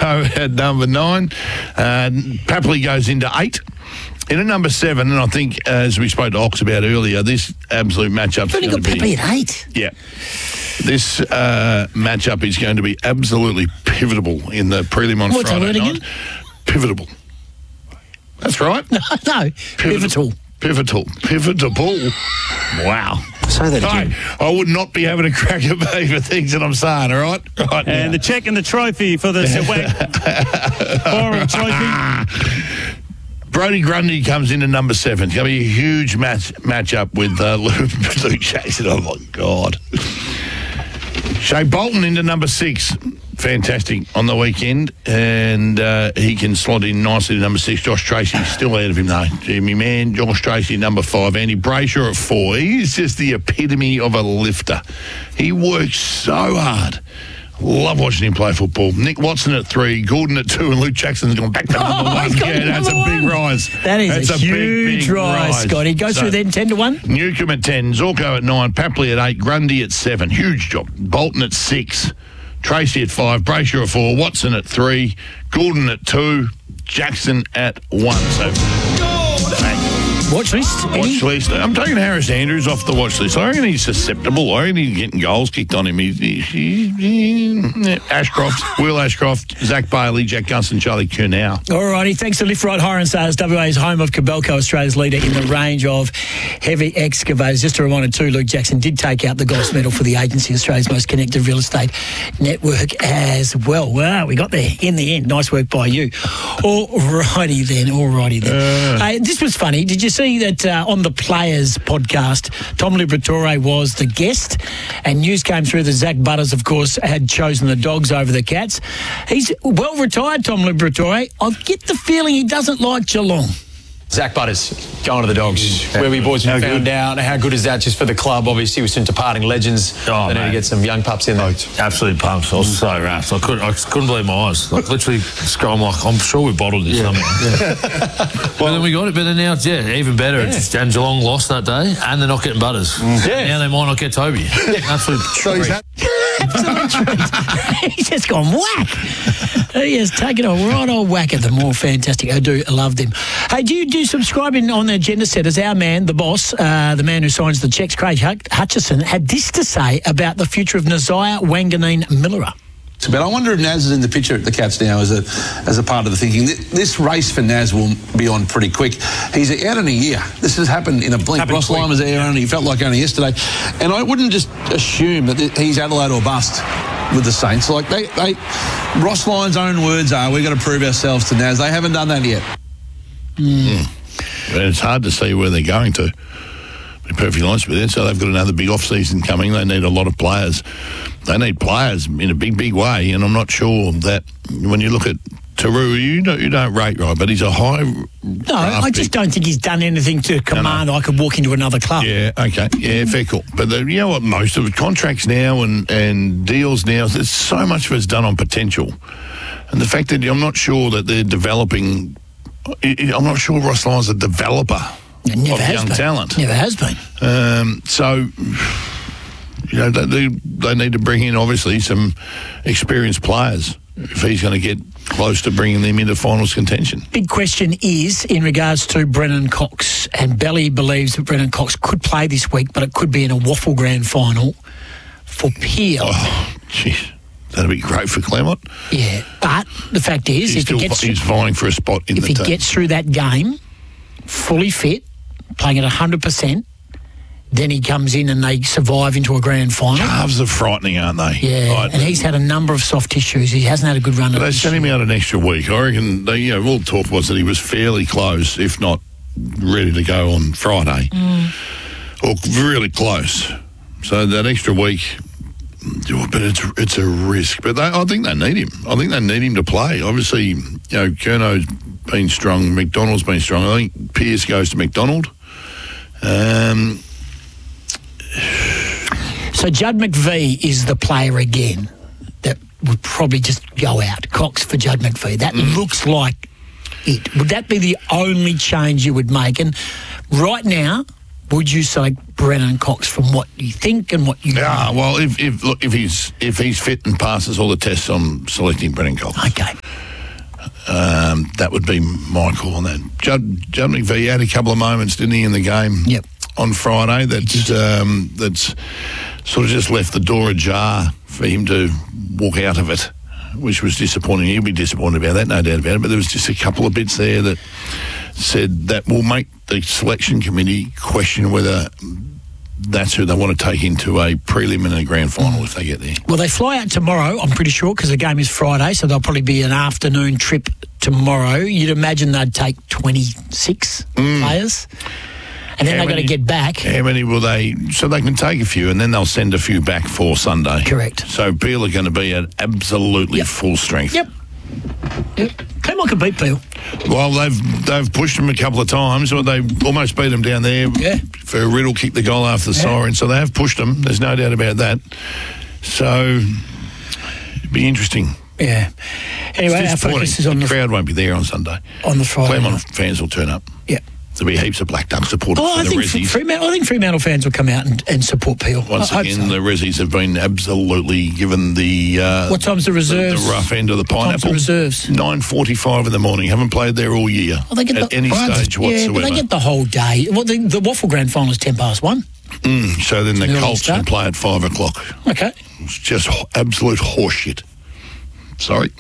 Pinto at number 9. Papley goes into 8. In at number 7, and I think, as we spoke to Ox about earlier, this absolute matchup is You've going only to got be... Papley at 8. Yeah. This matchup is going to be absolutely pivotal in the prelim on What's that Friday word night. again? Pivotal. That's right. No, pivotal. Pivotal. Wow. Say that again. I would not be having a crack at me for things that I'm saying, all right? Right And the check and the trophy for the Swag Forum Trophy. Brodie Grundy comes into number 7. It's going to be a huge matchup with Luke Jackson. Oh, my God. Shea Bolton into number 6. Fantastic on the weekend. And he can slot in nicely to number 6. Josh Tracy still ahead of him, though. Jimmy Man, Josh Tracy, number 5. Andy Brayshaw at 4. He's just the epitome of a lifter. He works so hard. Love watching him play football. Nick Watson at 3, Gordon at 2, and Luke Jackson's gone back to number 1. Yeah, that's a big rise. That is That's a huge big rise, Scotty. Go through then 10 to 1. Newcomb at 10, Zorko at 9, Papley at 8, Grundy at 7. Huge job. Bolton at 6, Tracy at 5, Brayshaw at 4, Watson at 3, Gordon at 2, Jackson at 1. So, Watch list. watch list. I'm taking Harris Andrews off the watch list. I reckon he's susceptible. I reckon he's getting goals kicked on him. Ashcroft, Will Ashcroft, Zach Bailey, Jack Gunson, Charlie Curnow. All righty. Thanks to Lift Right Hire and Sales, WA's home of Cabelco, Australia's leader in the range of heavy excavators. Just a reminder too, Luke Jackson did take out the Goss Medal for the agency, Australia's most connected real estate network as well. Wow, we got there in the end. Nice work by you. All righty then. This was funny. Did you see that on the Players podcast, Tom Liberatore was the guest, and news came through that Zach Butters, of course, had chosen the Dogs over the Cats. He's well retired, Tom Liberatore. I get the feeling he doesn't like Geelong. Zach Butters going to the Dogs. Where we boys found out. How good is that just for the club? Obviously, with some departing legends. They need to get some young pups in there. Absolutely pumped. I was so rapt. I couldn't believe my eyes. Like literally, I'm like, I'm sure we bottled this. Yeah. Well, then we got it. But then now, even better. Yeah. And Geelong lost that day, and they're not getting Butters. Yeah. Now they might not get Toby. Absolute treat. Absolute treat. He's just gone whack. He has taken a right old whack at them all. Fantastic. I do love them. Hey, do you do subscribing on the agenda setters? Our man, the boss, the man who signs the checks, Craig Hutchison, had this to say about the future of Nazaya Wanganeen-Miller. But I wonder if Naz is in the picture at the Cats now as a part of the thinking. This race for Naz will be on pretty quick. He's out in a year. This has happened in a blink. Ross Lyon was there only, felt like only yesterday. And I wouldn't just assume that he's Adelaide or bust with the Saints. Like Ross Lyon's own words are, we've got to prove ourselves to Naz. They haven't done that yet. But it's hard to see where they're going to. Be perfectly honest with you. So they've got another big off-season coming. They need a lot of players. They need players in a big way, and I'm not sure that when you look at Taru, you don't rate right, but he's a high... No, I just don't think he's done anything to command I could walk into another club. Yeah, okay. Yeah, fair call. But you know what? Most of the contracts now and deals now, there's so much of it's done on potential. And the fact that I'm not sure that they're developing... I'm not sure Ross Lyon's a developer of young talent. Never has been. So... You know, they need to bring in, obviously, some experienced players if he's going to get close to bringing them into finals contention. Big question is in regards to Brennan Cox. And Belly believes that Brennan Cox could play this week, but it could be in a Waffle Grand Final for Peel. Oh, jeez. That'd be great for Claremont. Yeah, but the fact is, he's vying for a spot in the team. If he gets through that game, fully fit, playing at 100%, then he comes in and they survive into a grand final. Calves are frightening, aren't they? Yeah, and he's had a number of soft tissues. He hasn't had a good run. They sent him out an extra week. I reckon, all talk was that he was fairly close, if not ready to go on Friday. Or really close. So that extra week, but it's a risk. But I think they need him. I think they need him to play. Obviously, Curno's been strong. McDonald's been strong. I think Pearce goes to McDonald. So Judd McVie is the player again that would probably just go out. Cox for Judd McVie. That looks like it. Would that be the only change you would make? And right now, would you select Brennan Cox from what you think and what you know? Well, if he's fit and passes all the tests, I'm selecting Brennan Cox. Okay. That would be my call on that. Judd McVie had a couple of moments, didn't he, in the game on Friday that's sort of just left the door ajar for him to walk out of it, which was disappointing. He'll be disappointed about that, no doubt about it. But there was just a couple of bits there that said that will make the selection committee question whether that's who they want to take into a prelim and a grand final if they get there. Well, they fly out tomorrow, I'm pretty sure, because the game is Friday, so there'll probably be an afternoon trip tomorrow. You'd imagine they'd take 26 players. And then they've got to get back. How many will they... So they can take a few and then they'll send a few back for Sunday. Correct. So Peel are going to be at absolutely full strength. Yep. Claremont can beat Peel. Well, they've pushed them a couple of times, or they almost beat them down there. Yeah. For Riddle kicked the goal after the siren, so they have pushed them. There's no doubt about that. So it'd be interesting. Yeah. Anyway, our focus is on the crowd won't be there on Sunday. On the Friday. Claremont fans will turn up. Yeah. There'll be heaps of Black Duck supporters for the Rezzies. I think Fremantle fans will come out and support Peel. Once again, the Rezzies have been absolutely given the... what time's the reserves? The rough end of the pineapple. What time's the reserves? 9:45 in the morning. Haven't played there all year at any stage whatsoever. Yeah, but they get the whole day. Well, the Waffle Grand Final is 1:10. So then the Colts can play at 5 o'clock. Okay. It's just absolute horseshit. Sorry.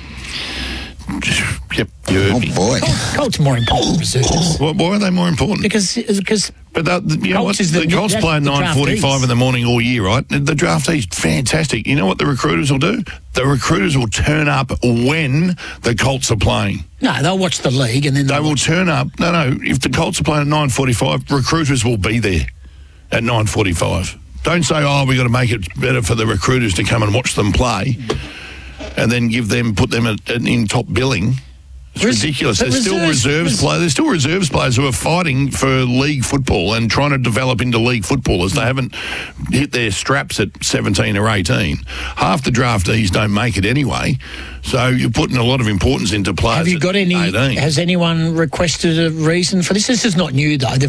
Yep, you heard me. Boy. Colts are more important than reserves. Why are they more important? Because But you know what? The Colts play at 9:45 in the morning all year, right? The draftee's fantastic. You know what the recruiters will do? The recruiters will turn up when the Colts are playing. No, they'll watch the league and then they will turn up. No. If the Colts are playing at 9:45, recruiters will be there at 9:45. Don't say, we got to make it better for the recruiters to come and watch them play, and then put them in top billing. It's ridiculous. There's still reserves players. There's still reserves players who are fighting for league football and trying to develop into league footballers. They haven't hit their straps at 17 or 18. Half the draftees don't make it anyway. So you're putting a lot of importance into players. Have you got any? 18. Has anyone requested a reason for this? This is not new though.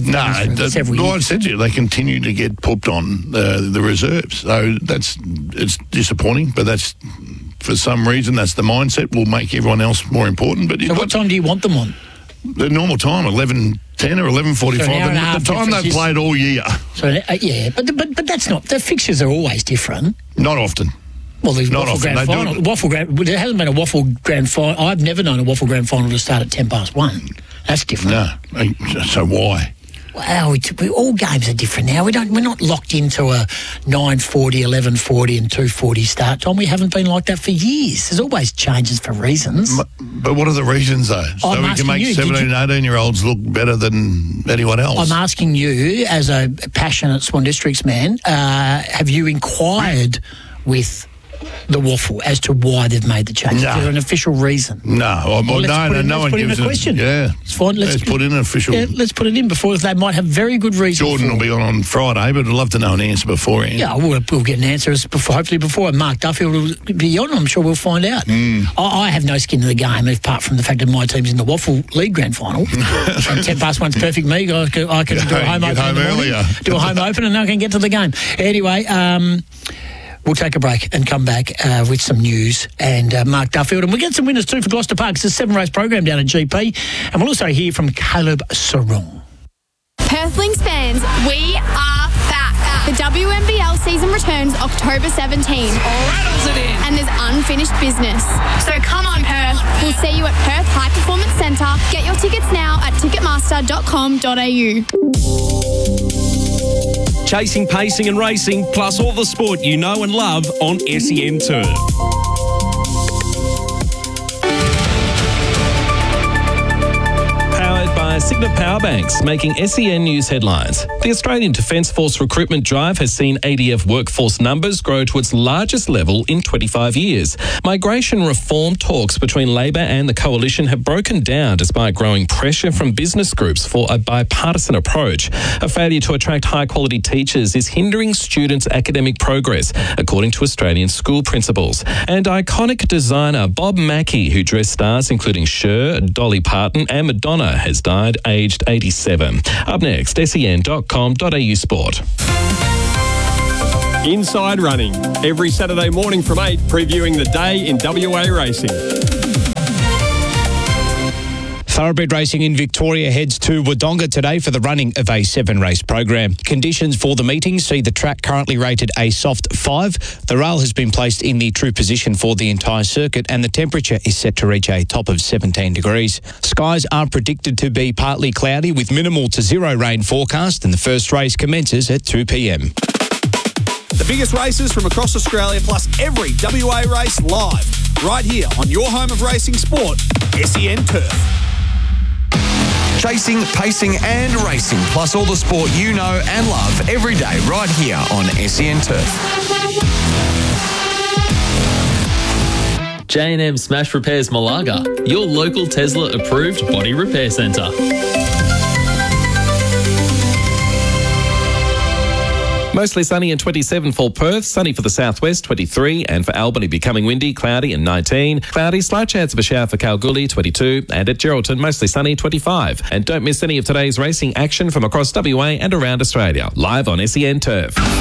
I said to you, they continue to get pooped on the reserves. So it's disappointing, but that's. For some reason, that's the mindset. Will make everyone else more important. But so what time do you want them on? The normal time, 11:10 or 11:45. So the time they've played all year. So but that's not. The fixtures are always different. Not often. Well, there's not Waffle often. Grand Final. There hasn't been a Waffle Grand Final. I've never known a Waffle Grand Final to start at 1:10. That's different. No. So why? Well, all games are different now. We're not locked into a 9:40, 11:40 and 2:40 start time. We haven't been like that for years. There's always changes for reasons. But what are the reasons, though? So we can make 17 and 18-year-olds look better than anyone else. I'm asking you, as a passionate Swan Districts man, have you inquired with the Waffle as to why they've made the change? No. Is there an official reason? No. No one gives a question. It's fine. Let's put in an official. Yeah, let's put it in before they might have very good reason. Jordan will be on Friday, but I'd love to know an answer beforehand. Yeah, we'll get an answer hopefully before Mark Duffield will be on. I'm sure we'll find out. I have no skin in the game apart from the fact that my team's in the Waffle League Grand Final. And 1:10's perfect me. I can do a home open in the morning, do a home open, and I can get to the game. Anyway, we'll take a break and come back with some news and Mark Duffield. And we'll get some winners too for Gloucester Park. It's a 7-race program down at GP. And we'll also hear from Caleb Sarong. Perthlings fans, we are back. The WNBL season returns October 17. Rattles it in. And there's unfinished business. So come on, Perth. We'll see you at Perth High Performance Centre. Get your tickets now at ticketmaster.com.au. Chasing, pacing and racing, plus all the sport you know and love on SEN Turf. Powered by Signet Powerbanks, making SEN News headlines. The Australian Defence Force recruitment drive has seen ADF workforce numbers grow to its largest level in 25 years. Migration reform talks between Labor and the Coalition have broken down despite growing pressure from business groups for a bipartisan approach. A failure to attract high-quality teachers is hindering students' academic progress, according to Australian school principals. And iconic designer Bob Mackie, who dressed stars including Cher, Dolly Parton and Madonna, has died aged 87. Up next, sen.com.au sport. Inside Running, every Saturday morning from 8, previewing the day in WA racing. Thoroughbred racing in Victoria heads to Wodonga today for the running of a 7-race program. Conditions for the meeting see the track currently rated a soft 5. The rail has been placed in the true position for the entire circuit and the temperature is set to reach a top of 17 degrees. Skies are predicted to be partly cloudy with minimal to zero rain forecast, and the first race commences at 2 p.m. The biggest races from across Australia plus every WA race live right here on your home of racing sport, SEN Turf. Chasing, pacing and racing, plus all the sport you know and love every day right here on SEN Turf. J&M Smash Repairs Malaga, your local Tesla approved body repair centre. Mostly sunny and 27 for Perth, sunny for the southwest, 23, and for Albany becoming windy, cloudy and 19. Cloudy, slight chance of a shower for Kalgoorlie, 22, and at Geraldton, mostly sunny, 25. And don't miss any of today's racing action from across WA and around Australia, live on SEN Turf.